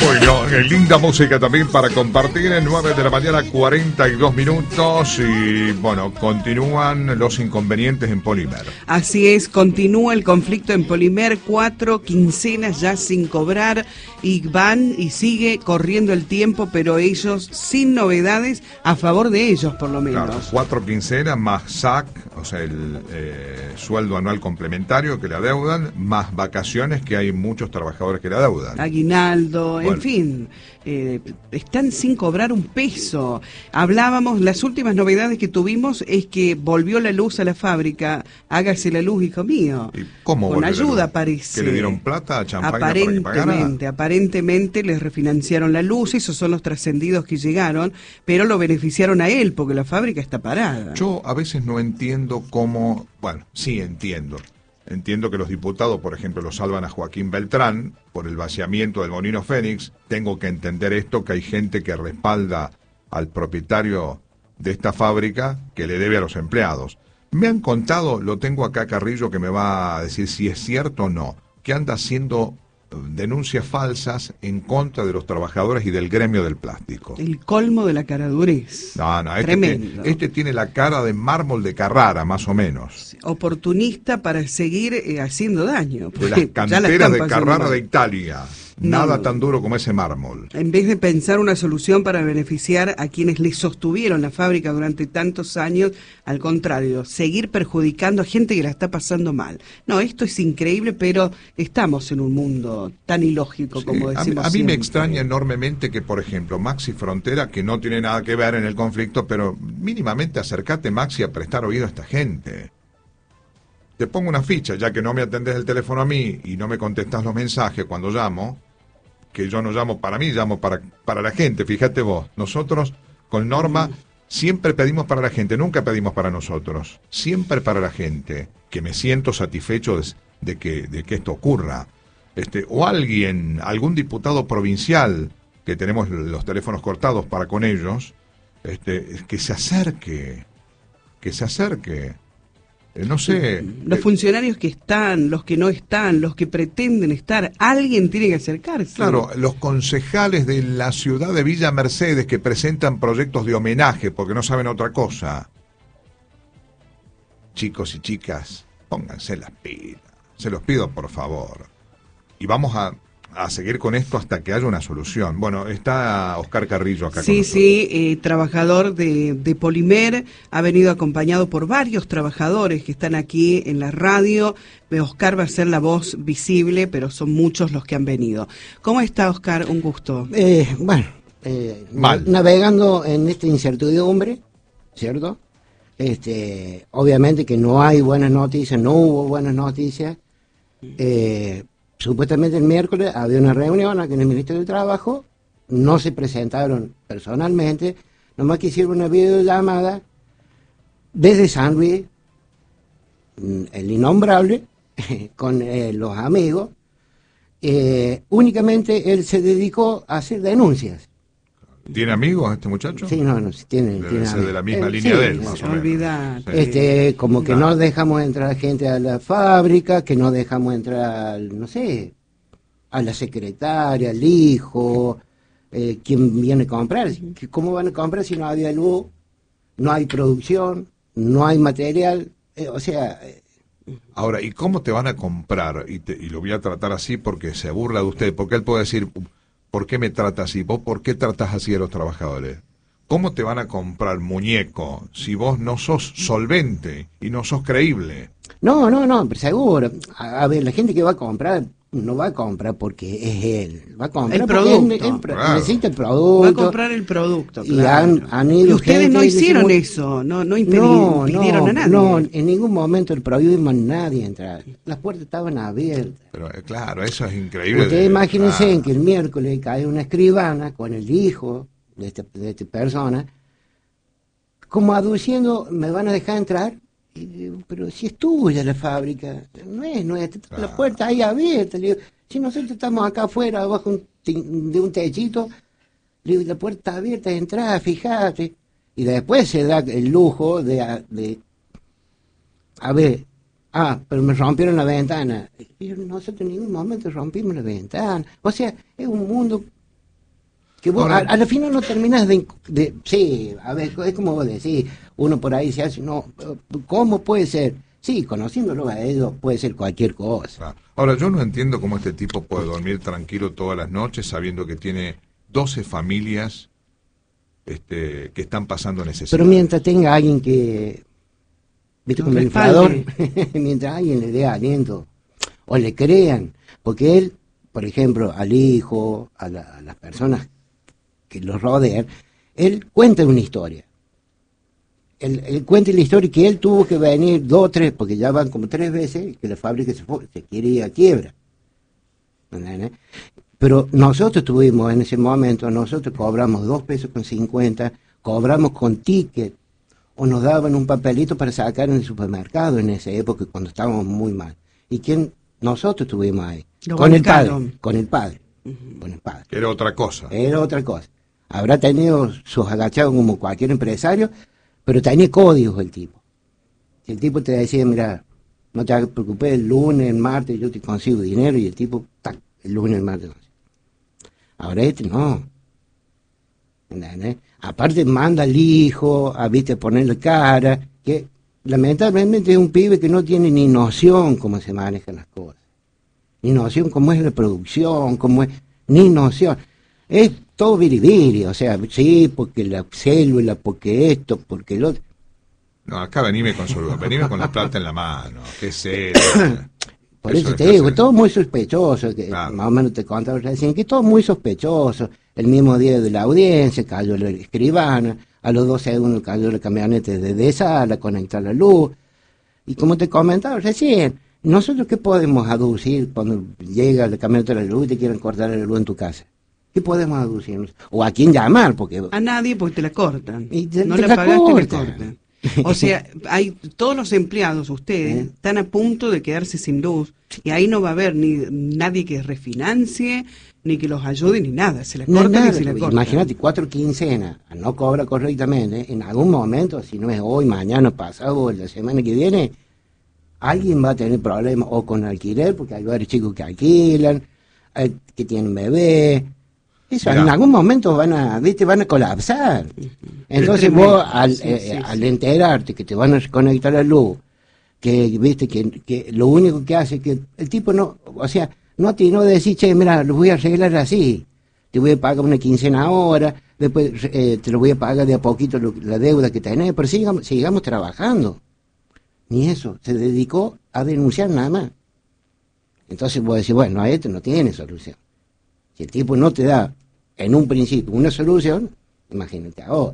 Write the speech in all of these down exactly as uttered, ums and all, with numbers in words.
Bueno, eh, linda música también para compartir en nueve de la mañana, cuarenta y dos minutos. Y bueno, continúan los inconvenientes en Polimer. Así es, continúa el conflicto en Polimer, cuatro quincenas ya sin cobrar y van y sigue corriendo el tiempo, pero ellos sin novedades a favor de ellos por lo menos. Claro, cuatro quincenas más S A C, o sea, el eh, sueldo anual complementario que le adeudan, más vacaciones que hay muchos trabajadores que le adeudan. Aguinaldo, Bueno. en fin, eh, están sin cobrar un peso. Hablábamos, las últimas novedades que tuvimos es que volvió la luz a la fábrica. Hágase la luz, hijo mío. ¿Y cómo Con volvió la ayuda, luz? parece. ¿Que le dieron plata a Champaña para que pagara? Aparentemente, aparentemente les refinanciaron la luz, esos son los trascendidos que llegaron, pero lo beneficiaron a él porque la fábrica está parada. Yo a veces no entiendo cómo, bueno, sí entiendo. Entiendo que los diputados, por ejemplo, lo salvan a Joaquín Beltrán por el vaciamiento del Molino Fénix. Tengo que entender esto, que hay gente que respalda al propietario de esta fábrica que le debe a los empleados. Me han contado, lo tengo acá Carrillo que me va a decir si es cierto o no, que anda haciendo denuncias falsas en contra de los trabajadores y del gremio del plástico. El colmo de la caradurez. No, no, este, Tremendo. tiene, este tiene la cara de mármol de Carrara, más o menos. Oportunista para seguir eh, haciendo daño. De las canteras de Carrara de Italia. Nada No. tan duro como ese mármol. En vez de pensar una solución para beneficiar a quienes le sostuvieron la fábrica durante tantos años, al contrario, seguir perjudicando a gente que la está pasando mal. No, esto es increíble, pero estamos en un mundo tan ilógico, Sí, como a, decimos a mí me siempre. extraña enormemente que, por ejemplo, Maxi Frontera, que no tiene nada que ver en el conflicto, pero mínimamente acercate, Maxi, a prestar oído a esta gente. Te pongo una ficha, ya que no me atendés el teléfono a mí y no me contestás los mensajes cuando llamo, que yo no llamo para mí, llamo para, para la gente, fíjate vos. Nosotros, con Norma, siempre pedimos para la gente, nunca pedimos para nosotros, siempre para la gente, que me siento satisfecho de, de, que, de que esto ocurra. Este, o alguien, algún diputado provincial, que tenemos los teléfonos cortados para con ellos, este, que se acerque, que se acerque. Eh, no sé. Los eh, funcionarios que están, los que no están, los que pretenden estar, alguien tiene que acercarse. Claro, los concejales de la ciudad de Villa Mercedes que presentan proyectos de homenaje porque no saben otra cosa. Chicos y chicas, pónganse las pilas. Se los pido por favor. Y vamos a, a seguir con esto hasta que haya una solución. Bueno, está Oscar Carrillo acá con Sí, nosotros. sí, eh, trabajador de, de Polimer, ha venido acompañado por varios trabajadores que están aquí en la radio. Oscar va a ser la voz visible, pero son muchos los que han venido. ¿Cómo está, Oscar? Un gusto. Eh, bueno, eh, Mal. navegando en esta incertidumbre, ¿cierto? Este, obviamente que no hay buenas noticias, no hubo buenas noticias. Eh, supuestamente el miércoles había una reunión aquí en el Ministerio de Trabajo, no se presentaron personalmente, nomás que hicieron una videollamada desde San Luis, el innombrable, con eh, los amigos. Eh, únicamente él se dedicó a hacer denuncias. ¿Tiene amigos este muchacho? Sí, no, no, sí, tiene, Debe tiene ser amigos. de la misma Eh, línea sí, de él, sí, más sí. o menos. Olvidate. Sí. Este, como que Claro. no dejamos entrar gente a la fábrica, que no dejamos entrar, no sé, a la secretaria, al hijo, eh, quién viene a comprar. ¿Cómo van a comprar si no había luz, no hay producción, no hay material? Eh, o sea, eh, Ahora, ¿y cómo te van a comprar? Y, te, y lo voy a tratar así porque se burla de usted, porque él puede decir, ¿por qué me trata así? ¿Vos por qué tratás así a los trabajadores? ¿Cómo te van a comprar, muñeco, si vos no sos solvente y no sos creíble? no, no, no, pero seguro. A, a ver, la gente que va a comprar, no va a comprar porque es él, va a comprar El porque producto. él- él pro- Claro. necesita el Va producto. a comprar el producto, Y claro. han- han ido Y ustedes gente no y hicieron decimos- eso, no, no impedi- No, impidieron no, a nadie. no, en ningún momento el prohibimos a nadie entrar. Las puertas estaban abiertas. Pero eh, claro, eso es increíble. Ustedes de- imagínense ah, en que el miércoles cae una escribana con el hijo de esta, de esta persona, como aduciendo, ¿me van a dejar entrar? Y digo, pero si es tuya la fábrica, no es nuestra, está la Claro. puerta ahí abierta. Le digo, si nosotros estamos acá afuera, abajo un ti- de un techito, le digo, la puerta está abierta, entrá, fíjate. Y después se da el lujo de, de a ver, ah, pero me rompieron la ventana. Y yo, nosotros en ningún momento rompimos la ventana. O sea, es un mundo Que vos, Ahora, a, a la final no terminas de, de... Sí, a ver, es como vos decís, uno por ahí se hace, no, ¿cómo puede ser? Sí, conociéndolo a ellos puede ser cualquier cosa. claro. Ahora, yo no entiendo cómo este tipo puede dormir tranquilo todas las noches sabiendo que tiene doce familias este, que están pasando necesidades. Pero mientras tenga alguien que... ¿Viste? Lo Como el respalde. inflador, mientras alguien le dé aliento, o le crean, porque él, por ejemplo, al hijo, a, la, a las personas que lo rodean, él cuenta una historia. Él, él cuenta la historia que él tuvo que venir dos o tres, porque ya van como tres veces que la fábrica se, fue, se quiere ir a quiebra. ¿Entendés? Pero nosotros tuvimos en ese momento, nosotros cobramos dos pesos con cincuenta, cobramos con ticket, o nos daban un papelito para sacar en el supermercado en esa época cuando estábamos muy mal. ¿Y quién? Nosotros estuvimos ahí. Lo Con el bancaron. padre, con el padre, con el padre. Era otra cosa. Era otra cosa. Habrá tenido sus agachados como cualquier empresario, pero tenía códigos el tipo. Si el tipo te decía, mira, no te preocupes, el lunes, el martes yo te consigo dinero, y el tipo, tac, el lunes, el martes. Ahora este no. ¿Entendés? Aparte manda al hijo a, viste, ponerle cara, que lamentablemente es un pibe que no tiene ni noción cómo se manejan las cosas. Ni noción cómo es la producción, cómo es, ni noción. Es todo biribiri, o sea, sí, porque la célula, porque esto, porque lo otro. No, acá venime con su, venime con la plata en la mano. ¿Qué sé? Por eso, eso te digo, todo muy sospechoso, que claro. Más o menos te contaba recién, que todo muy sospechoso. El mismo día de la audiencia cayó la escribana, a los dos segundos cayó la camioneta de, de sala, conectar la luz. Y como te comentaba recién, ¿nosotros qué podemos aducir cuando llega la camioneta de la luz y te quieren cortar la luz en tu casa? ¿Qué podemos aducir? O a quién llamar, porque... A nadie porque te la cortan. Y te- no te la la pagaste, te cortan. cortan. O sea, hay todos los empleados, ustedes, ¿Eh? están a punto de quedarse sin luz. Y ahí no va a haber ni nadie que refinancie, ni que los ayude, ni nada. Se la No es cortan nada. y se la cortan. Imagínate, cuatro quincenas, no cobra correctamente, en algún momento, si no es hoy, mañana, pasado, o la semana que viene, alguien va a tener problemas o con alquiler, porque hay varios chicos que alquilan, hay que tienen bebé. Eso, Mirá. en algún momento van a, viste, van a colapsar. Entonces tremendo. vos, al, Sí, eh, sí, al sí. enterarte que te van a conectar la luz, que viste que, que lo único que hace que el tipo no, o sea, no te no decir, che, mira, lo voy a arreglar así, te voy a pagar una quincena ahora, después eh, te lo voy a pagar de a poquito lo- la deuda que tenés, pero sigamos, sigamos trabajando. Ni eso, se dedicó a denunciar nada más. Entonces vos decís, bueno, esto no tiene solución. Si el tipo no te da en un principio una solución, imagínate ahora.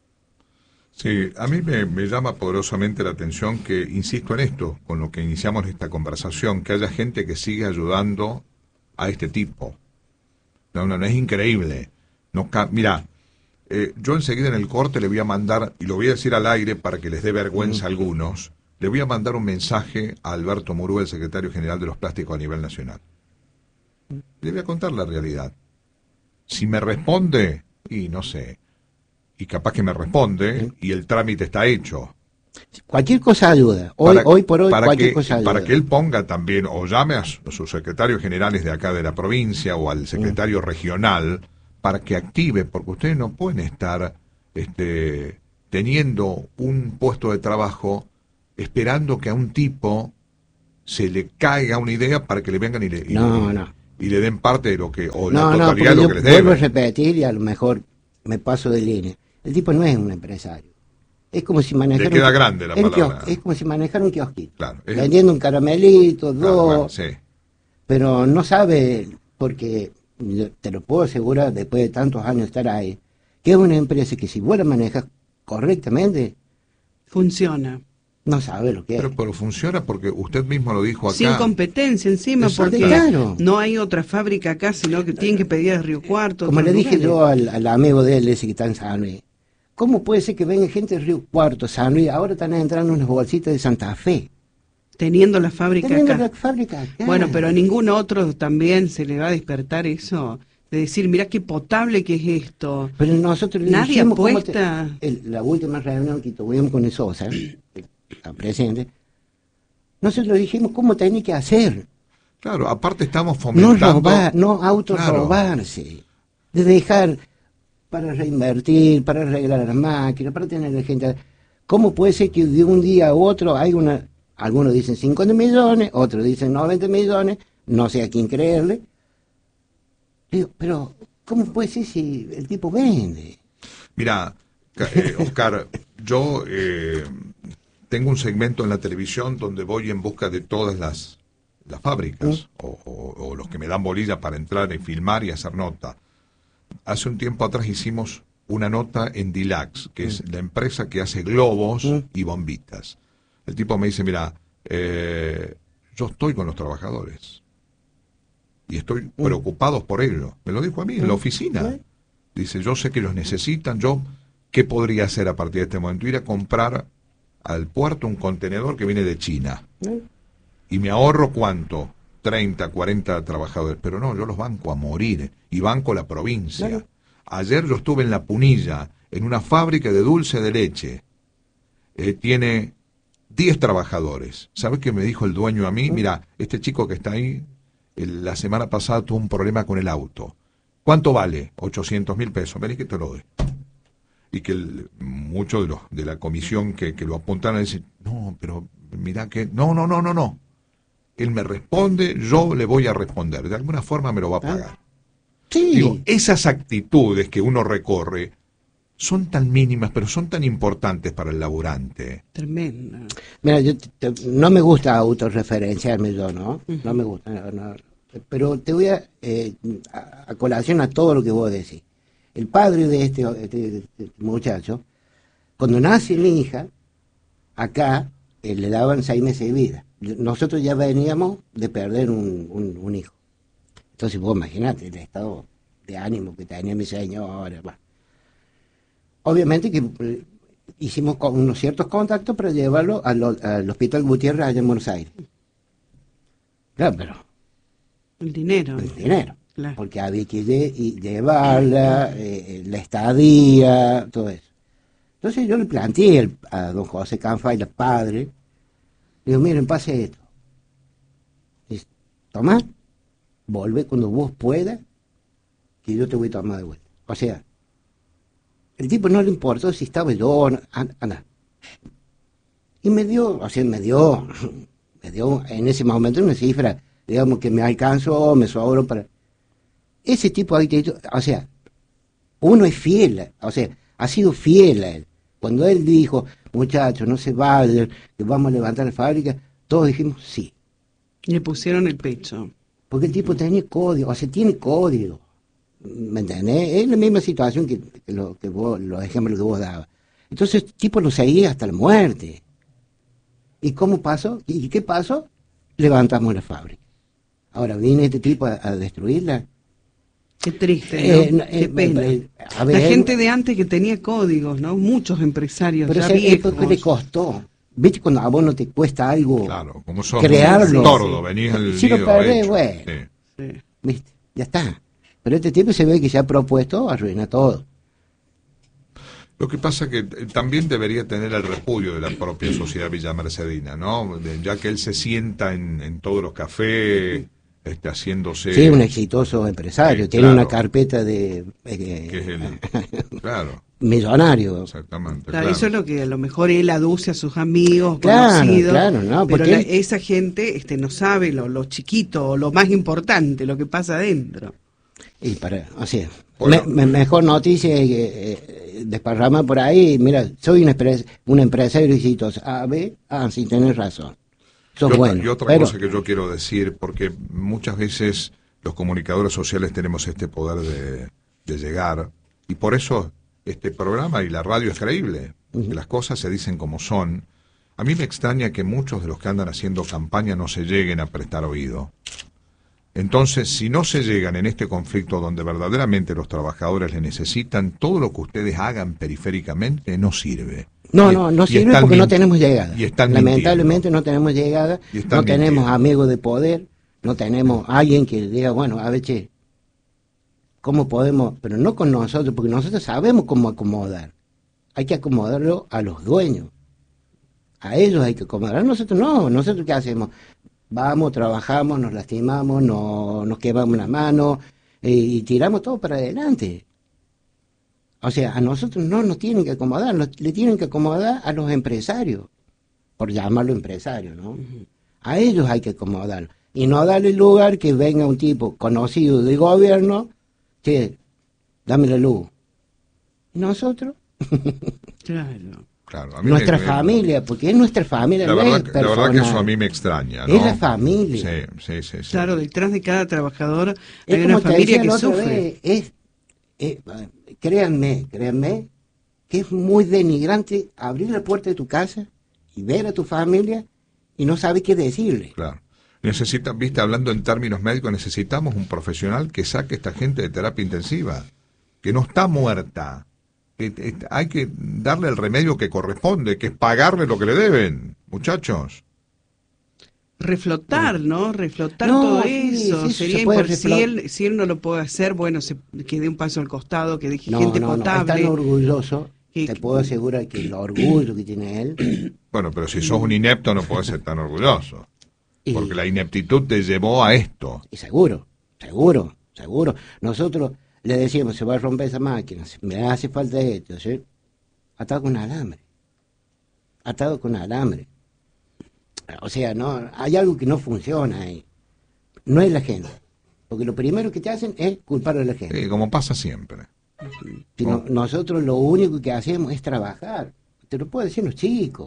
Sí, a mí me, me llama poderosamente la atención que, insisto en esto, con lo que iniciamos esta conversación, que haya gente que sigue ayudando a este tipo. No, no, no, es increíble. No, ca- mira, eh, yo enseguida en el corte le voy a mandar, y lo voy a decir al aire para que les dé vergüenza a algunos, le voy a mandar un mensaje a Alberto Murúa, el secretario general de los plásticos a nivel nacional. Le voy a contar la realidad. Si me responde, y no sé, y capaz que me responde, y el trámite está hecho. Cualquier cosa ayuda. Hoy, Para- hoy por hoy, para cualquier que, cosa ayuda. para que él ponga también, o llame a, su- a sus secretarios generales de acá de la provincia, o al secretario regional, para que active, porque ustedes no pueden estar este, teniendo un puesto de trabajo esperando que a un tipo se le caiga una idea para que le vengan y le, y No, le- no. y le den parte de lo que, o No, la no, totalidad porque de lo yo que les vuelvo a deben. repetir y a lo mejor me paso de línea. El tipo no es un empresario. Es como si manejara... Le queda un- grande la el palabra. kios- es como si manejara un kiosquito. Claro, es- Vendiendo un caramelito, dos... Claro, bueno, sí. Pero no sabe, porque yo te lo puedo asegurar después de tantos años de estar ahí, que es una empresa que si vos la manejas correctamente, Funciona. no sabe lo que es. Pero, pero funciona porque usted mismo lo dijo acá. Sin competencia encima, Exacto. porque Claro. no hay otra fábrica acá, sino que tienen que pedir a Río Cuarto. Como le otros dije lugares. yo al, al amigo de él, ese que está en San Luis, ¿cómo puede ser que venga gente de Río Cuarto, San Luis, ahora están entrando unas bolsitas de Santa Fe? Teniendo la fábrica Teniendo acá. la fábrica acá. Bueno, pero a ningún otro también se le va a despertar eso, de decir, mira qué potable que es esto. Pero nosotros le Nadie dijimos cómo apuesta. te- el- la última reunión que tuvimos con el Sosa, que está presente, nosotros le dijimos cómo tenía que hacer. Claro, aparte estamos No fomentando. robar, no autorrobarse. De dejar, para reinvertir, para arreglar las máquinas, para tener gente. ¿Cómo puede ser que de un día a otro hay una, algunos dicen cincuenta millones, otros dicen noventa millones, no sé a quién creerle? Digo, pero ¿cómo puede ser si el tipo vende? Mira, eh, Oscar, yo eh, tengo un segmento en la televisión donde voy en busca de todas las, las fábricas, ¿Mm? o, o, o los que me dan bolilla para entrar y filmar y hacer nota. Hace un tiempo atrás hicimos una nota en Dilax, que es la empresa que hace globos y bombitas. El tipo me dice, mira, eh, yo estoy con los trabajadores y estoy preocupado por ello. Me lo dijo a mí en la oficina. Dice, yo sé que los necesitan, yo, ¿qué podría hacer a partir de este momento? Ir a comprar al puerto un contenedor que viene de China. Y me ahorro, ¿cuánto? treinta, cuarenta trabajadores. Pero no, yo los banco a morir. Y banco la provincia. Claro. Ayer yo estuve en La Punilla, en una fábrica de dulce de leche. Eh, tiene diez trabajadores. ¿Sabes qué me dijo el dueño a mí? Mira, este chico que está ahí, el, la semana pasada tuvo un problema con el auto. ¿Cuánto vale? ochocientos mil pesos. Vení que te lo doy. Y que el, muchos de los de la comisión que, que lo apuntaron dicen, no, pero mira que... No, no, no, no, no. Él me responde, yo le voy a responder. De alguna forma me lo va a pagar. Sí. Digo, esas actitudes que uno recorre son tan mínimas, pero son tan importantes para el laburante. Tremendo. Mira, yo te, te, no me gusta autorreferenciarme yo, ¿no? Uh-huh. No me gusta. No, no. Pero te voy a, eh, a, a colación a todo lo que vos decís. El padre de este, este, este muchacho, cuando nace mi hija, acá eh, le daban seis meses de vida. Nosotros ya veníamos de perder un, un, un hijo. Entonces vos imaginate el estado de ánimo que tenía mi señora. Bueno. Obviamente que eh, hicimos con unos ciertos contactos para llevarlo a lo, al Hospital Gutiérrez allá en Buenos Aires. Claro, pero... El dinero. El dinero. Claro. Porque había que lle- y llevarla, eh, la estadía, todo eso. Entonces yo le planteé el, a don José Canfay, el padre, le digo, miren, pase esto. Dice, toma, volve cuando vos puedas, que yo te voy a tomar de vuelta. O sea, el tipo no le importó si estaba yo, anda. Y me dio, o sea, me dio, me dio en ese momento una cifra, digamos que me alcanzó, me sobró para... Ese tipo de actitud, o sea, uno es fiel, o sea, ha sido fiel a él. Cuando él dijo, muchachos, no se vayan, que vamos a levantar la fábrica, todos dijimos sí. Le pusieron el pecho. Porque el tipo tenía código, o sea, tiene código. ¿Me entendés? Es la misma situación que, que, lo, que vos, los ejemplos que vos dabas. Entonces el tipo lo seguía hasta la muerte. ¿Y cómo pasó? ¿Y qué pasó? Levantamos la fábrica. Ahora viene este tipo a, a destruirla. Qué triste, ¿no? Eh, no, Qué eh, pena. eh, a ver, la gente de antes que tenía códigos, ¿no? Muchos empresarios pero ya ese, viejos. ¿qué le costó? ¿Viste cuando a vos no te cuesta algo Claro, como sos crearlo? un tordo, venís el Si lo nido perdés, hecho. bueno, Sí. Sí. ¿viste? Ya está. Pero este tipo se ve que se ha propuesto arruinar todo. Lo que pasa que eh, también debería tener el repudio de la propia sociedad villamercedina, ¿no? De- ya que él se sienta en, en todos los cafés, este, haciéndose... Sí, un exitoso empresario, Sí, tiene claro. una carpeta de eh, que es el... Claro, millonario. exactamente. Claro, claro. eso es lo que a lo mejor él aduce a sus amigos, Claro, conocidos. claro, no, pero porque la- él- esa gente este, no sabe lo, lo chiquito o lo más importante, lo que pasa adentro. Y para, o sea, Bueno. me- me- mejor noticia es que eh, desparrama por ahí, mira, soy una, empresa, una empresario exitoso. A ver, ah, sí, tenés razón. Sos Y otra, bueno. y otra pero, cosa que yo quiero decir, porque muchas veces los comunicadores sociales tenemos este poder de, de llegar, y por eso este programa y la radio es creíble, uh-huh. que las cosas se dicen como son. A mí me extraña que muchos de los que andan haciendo campaña no se lleguen a prestar oído. Entonces, si no se llegan en este conflicto donde verdaderamente los trabajadores le necesitan, todo lo que ustedes hagan periféricamente no sirve. No, Y- no, no y sirve están porque no min- tenemos llegada. y están Lamentablemente mintiendo. no tenemos llegada, Y están no tenemos mintiendo. amigos de poder, no tenemos alguien que diga, bueno, a ver, che, ¿cómo podemos? Pero no con nosotros, porque nosotros sabemos cómo acomodar. Hay que acomodarlo a los dueños. A ellos hay que acomodar. Nosotros no, nosotros ¿qué hacemos? Vamos, trabajamos, nos lastimamos, no, nos quemamos la mano eh, y tiramos todo para adelante. O sea, a nosotros no nos tienen que acomodar, nos- le tienen que acomodar a los empresarios, por llamarlo empresario, ¿no? Uh-huh. A ellos hay que acomodarlo. Y no darle lugar que venga un tipo conocido del gobierno, que dame la luz. ¿Y nosotros? Claro. Claro, a mí Nuestra me- familia, porque es nuestra familia. La no verdad, es que- la verdad que personal. eso a mí me extraña, ¿no? Es la familia. Sí, sí, sí. sí. Claro, detrás de cada trabajador hay Es una como te familia decía que la otra sufre. vez, es, es- créanme, créanme, que es muy denigrante abrir la puerta de tu casa y ver a tu familia y no sabes qué decirle. Claro. Necesita, viste, hablando en términos médicos, necesitamos un profesional que saque a esta gente de terapia intensiva, que no está muerta. Que, que hay que darle el remedio que corresponde, que es pagarle lo que le deben, muchachos. Reflotar, ¿no? Reflotar No, todo sí, eso. sí, Sería se puede impor- si reflo- él, si él no lo puede hacer, bueno, se, que dé un paso al costado, que deje No, gente no, no, es potable. tan orgulloso, que- te puedo asegurar que el orgullo que tiene él, Bueno, pero si sos un inepto no podés ser tan orgulloso, y, porque la ineptitud te llevó a esto. y seguro, seguro, seguro. Nosotros le decíamos, se va a romper esa máquina, me hace falta esto, ¿sí? Atado con alambre, atado con alambre. O sea, no, hay algo que no funciona ahí. No es la gente. Porque lo primero que te hacen es culpar a la gente. Sí, como pasa siempre. Si no- nosotros lo único que hacemos es trabajar. Te lo pueden decir los chicos.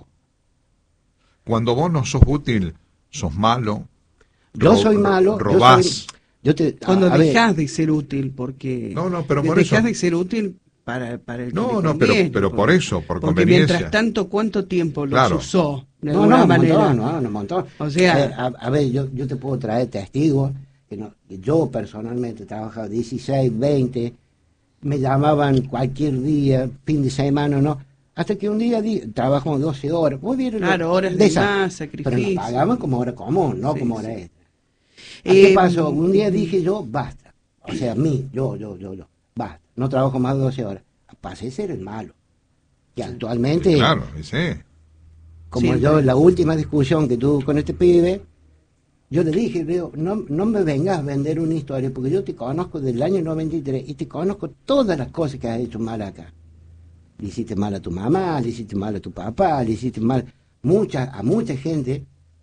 Cuando vos no sos útil, sos malo. Yo ro- soy malo. Robás. Yo soy, yo te, Cuando a- a ver, dejas de ser útil, porque No, no, pero de- por dejás eso- de ser útil para, para el que No, le no, pero- conviene, pero por eso, por porque conveniencia. mientras tanto, ¿cuánto tiempo los Claro. usó? De No, alguna no, un manera. montón, no, un montón. O sea- a ver, a, a ver, yo, yo te puedo traer testigos, que, no, que yo personalmente trabajaba dieciséis, veinte, me llamaban cualquier día, fin de semana, ¿no? Hasta que un día di, trabajamos doce horas. Muy bien, Claro, horas de más, sacrificio. Pero nos pagaban como hora común, no Sí, como sí. hora extra. ¿A Eh, ¿Qué pasó? Un día dije yo, basta. O sea, mí, yo, yo, yo, yo, basta. No trabajo más de doce horas. Pasé a ser el malo. Y actualmente... Claro, sí. Como Sí, yo, pero- la última discusión que tuve con este pibe, yo le dije, veo, no, no me vengas a vender una historia, porque yo te conozco del año noventa y tres y te conozco todas las cosas que has hecho mal acá. Le hiciste mal a tu mamá, le hiciste mal a tu papá, le hiciste mal mucha, a mucha gente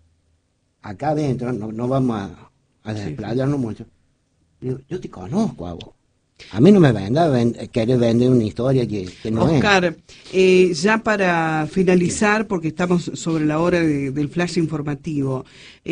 acá adentro, no, no vamos a, a desplayarnos mucho. Digo, yo te conozco a vos. A mí no me vendas ven, querer vender una historia que, que no es. Oscar, eh, ya para finalizar, porque estamos sobre la hora de- del flash informativo,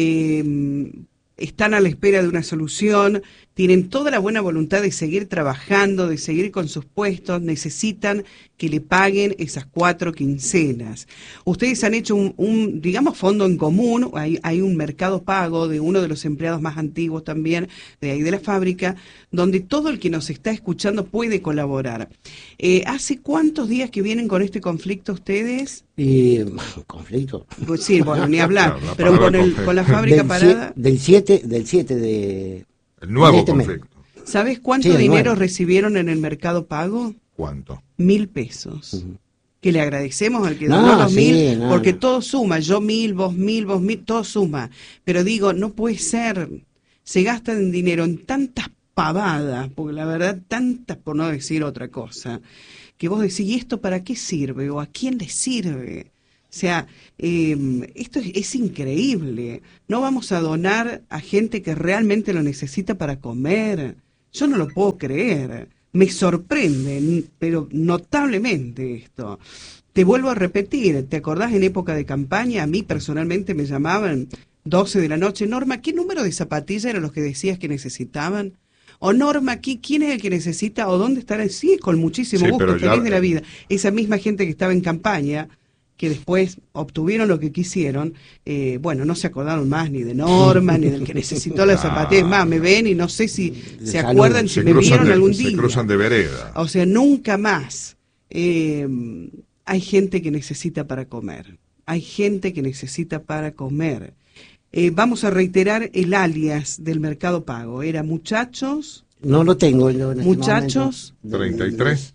eh, están a la espera de una solución, tienen toda la buena voluntad de seguir trabajando, de seguir con sus puestos, necesitan que le paguen esas cuatro quincenas. Ustedes han hecho un, un, digamos, fondo en común, hay, hay un mercado pago de uno de los empleados más antiguos también, de ahí de la fábrica, donde todo el que nos está escuchando puede colaborar. Eh, ¿Hace cuántos días que vienen con este conflicto ustedes? Y conflicto. Pues sí, bueno, ni hablar, Claro, la pero palabra con, el, conflicto. con la fábrica del parada, sie- del siete del siete de El nuevo de este mes. conflicto. ¿sabes cuánto Sí, el dinero nuevo. recibieron en el mercado pago? ¿Cuánto? Mil pesos. Ujú. Que le agradecemos al que No, donó los sí, mil, no, porque no. todo suma, yo mil, vos mil, vos mil, todo suma. Pero digo, no puede ser, se gasta en dinero en tantas pavadas, porque la verdad, tantas por no decir otra cosa, que vos decís, ¿y esto para qué sirve? ¿O a quién le sirve? O sea, eh, esto es, es increíble. No vamos a donar a gente que realmente lo necesita para comer. Yo no lo puedo creer. Me sorprende, n- pero notablemente esto. Te vuelvo a repetir, ¿te acordás en época de campaña? A mí personalmente me llamaban doce de la noche. Norma, ¿qué número de zapatillas eran los que decías que necesitaban? O Norma, ¿qui- ¿quién es el que necesita? ¿O dónde estará? Sí, con muchísimo Sí, gusto, pero ya- feliz de la vida. Esa misma gente que estaba en campaña, que después obtuvieron lo que quisieron, eh, bueno, no se acordaron más ni de Norma, ni del que necesitó las zapatillas. Más, me ven y no sé si De se salud. acuerdan, si Se me cruzan, vieron de, algún se día. cruzan de vereda. O sea, nunca más. Eh, hay gente que necesita para comer. Hay gente que necesita para comer. Eh, vamos a reiterar el alias del Mercado Pago. Era muchachos, No lo tengo yo en este Muchachos. momento. treinta y tres,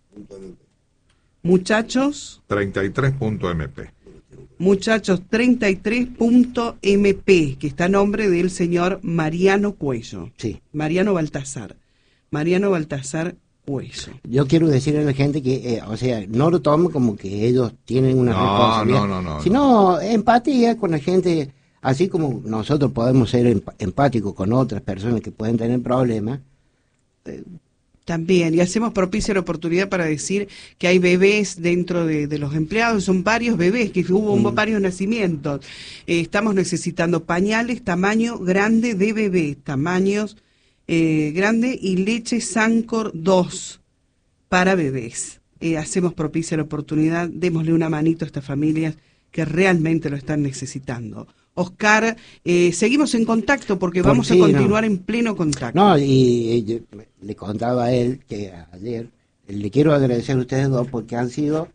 muchachos, treinta y tres punto M P. muchachos treinta y tres punto M P, que está a nombre del señor Mariano Cuello. Sí. Mariano Baltasar. Mariano Baltasar hueso. Yo quiero decirle a la gente que, eh, o sea, no lo tomen como que ellos tienen una No, responsabilidad, no, no, no, sino empatía con la gente, así como nosotros podemos ser emp- empáticos con otras personas que pueden tener problemas. También, y hacemos propicia la oportunidad para decir que hay bebés dentro de, de los empleados, son varios bebés, que hubo Mm. varios nacimientos. Eh, estamos necesitando pañales tamaño grande de bebé, tamaños eh, grande, y leche Sancor dos para bebés. Eh, hacemos propicia la oportunidad, démosle una manito a estas familias que realmente lo están necesitando. Oscar, eh, seguimos en contacto porque Por vamos sí, a continuar no. en pleno contacto. No, y, y yo le contaba a él que ayer, le quiero agradecer a ustedes dos porque han sido,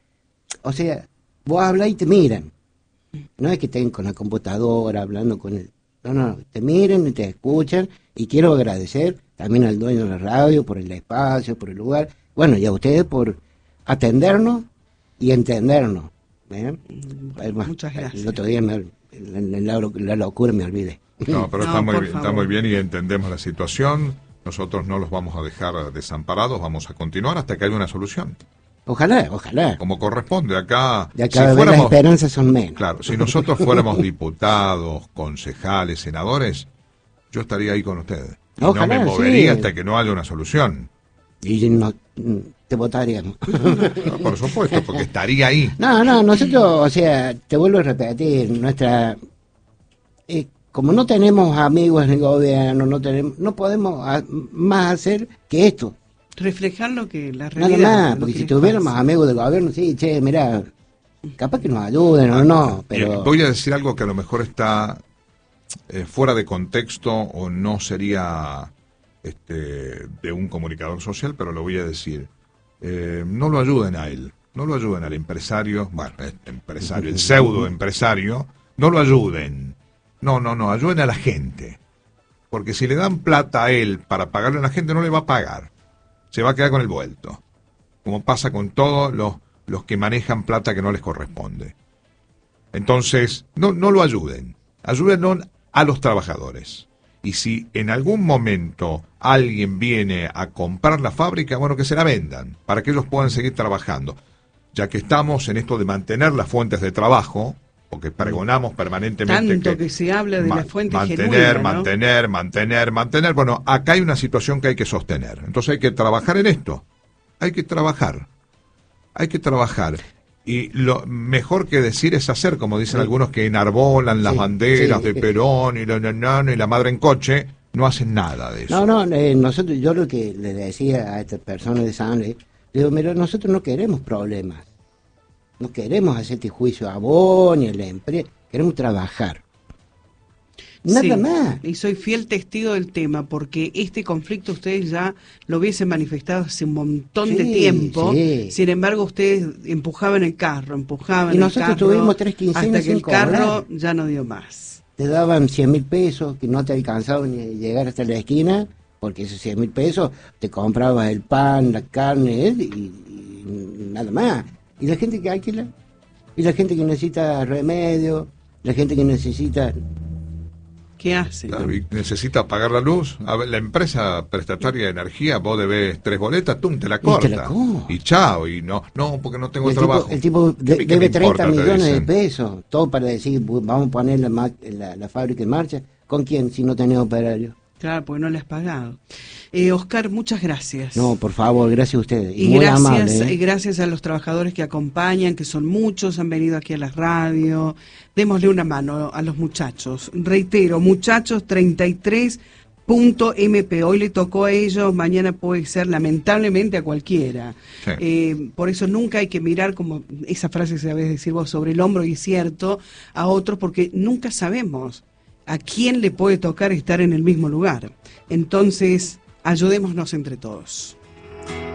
o sea, vos hablas y te miran. No es que estén con la computadora hablando con él. No, no, te miran y te escuchan. Y quiero agradecer también al dueño de la radio por el espacio, por el lugar. Bueno, y a ustedes por atendernos y entendernos. ¿eh? Bueno, muchas gracias. El otro día me, en la, la locura me olvidé. No, pero No, está, muy, por bien- está favor. muy bien y entendemos la situación. Nosotros no los vamos a dejar desamparados, vamos a continuar hasta que haya una solución. Ojalá, ojalá. Como corresponde, acá, Ya si cada vez las fuéramos, esperanzas son menos. claro, si nosotros fuéramos diputados, concejales, senadores, yo estaría ahí con ustedes. Y Ojalá, no me movería sí. hasta que no haya una solución. Y no, te votaríamos. No, por supuesto, porque estaría ahí. No, no, nosotros, o sea, te vuelvo a repetir, nuestra... eh, como no tenemos amigos en el gobierno, no tenemos, no podemos a- más hacer que esto. Reflejar lo que la Nada realidad. más, lo porque que si les tuviéramos pasa. amigos del gobierno, sí, che, mira, capaz que nos ayuden o no, Eh, pero... Voy a decir algo que a lo mejor está eh, fuera de contexto o no sería este, de un comunicador social, pero lo voy a decir. Eh, no lo ayuden a él, no lo ayuden al empresario, bueno, el empresario, el pseudo empresario, no lo ayuden. No, no, no, ayuden a la gente. Porque si le dan plata a él para pagarle a la gente, no le va a pagar. Se va a quedar con el vuelto. Como pasa con todos los, los que manejan plata que no les corresponde. Entonces, no, no lo ayuden. Ayuden a los trabajadores. Y si en algún momento alguien viene a comprar la fábrica, bueno, que se la vendan, para que ellos puedan seguir trabajando. Ya que estamos en esto de mantener las fuentes de trabajo, porque pregonamos permanentemente Tanto que, que se habla de ma- la fuente mantener, genuina, ¿no? mantener, mantener, mantener. Bueno, acá hay una situación que hay que sostener. Entonces hay que trabajar en esto. Hay que trabajar. Hay que trabajar. Y lo mejor que decir es hacer, como dicen Sí. algunos que enarbolan las Sí, banderas sí. de Perón y la, na, na, na, y la madre en coche, no hacen nada de eso. No, no, eh, nosotros, yo lo que le decía a estas personas de sangre, digo, mira, nosotros no queremos problemas. No queremos hacerte juicio a vos ni a la empresa, queremos trabajar. Nada Sí, más. y soy fiel testigo del tema, porque este conflicto ustedes ya lo hubiesen manifestado hace un montón de Sí, tiempo. sí. Sin embargo, ustedes empujaban el carro, empujaban Y el nosotros carro, tuvimos tres quincenas hasta que sin el carro cobrar. ya no dio más. Te daban cien mil pesos, que no te alcanzaban ni a llegar hasta la esquina, porque esos cien mil pesos te comprabas el pan, la carne eh, y, y nada más. ¿Y la gente que alquila? ¿Y la gente que necesita remedio? ¿La gente que necesita...? ¿Qué hacen? Claro, y necesita pagar la luz. A ver, la empresa prestataria de energía, vos debés tres boletas, tú te la Y corta. te la cobra. Y chao, y no, no, porque no tengo El trabajo. tipo, el tipo ¿Qué de- me- qué debe me importa, treinta te millones de dicen? pesos, todo para decir, "Bu- vamos a poner la, ma- la, la fábrica en marcha. ¿Con quién si no tenés operario? Claro, porque no le has pagado. Eh, Oscar, muchas gracias. No, por favor, gracias a ustedes. Y muy gracias, amable, ¿eh? y gracias a los trabajadores que acompañan, que son muchos, han venido aquí a la radio. Démosle una mano a los muchachos. Reitero, muchachos treinta y tres punto m p. Hoy le tocó a ellos, mañana puede ser lamentablemente a cualquiera. Sí. Eh, por eso nunca hay que mirar, como esa frase que sabés decir vos, sobre el hombro, y es cierto, a otros, porque nunca sabemos a quién le puede tocar estar en el mismo lugar. Entonces, ayudémonos entre todos.